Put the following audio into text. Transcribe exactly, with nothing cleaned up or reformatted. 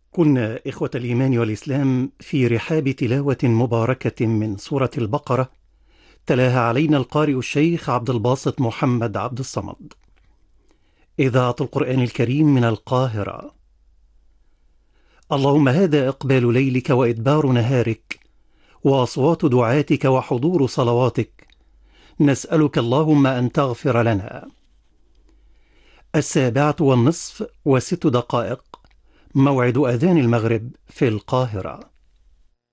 كنا إخوة الإيمان والإسلام في رحاب تلاوة مباركة من سورة البقرة، تلاها علينا القارئ الشيخ عبد الباسط محمد عبد الصمد. إذاعة القرآن الكريم من القاهرة. اللهم هذا إقبال ليلك وإدبار نهارك، وأصوات دعاتك وحضور صلواتك. نسألك اللهم أن تغفر لنا. السابعة والنصف وست دقائق، موعد أذان المغرب في القاهرة.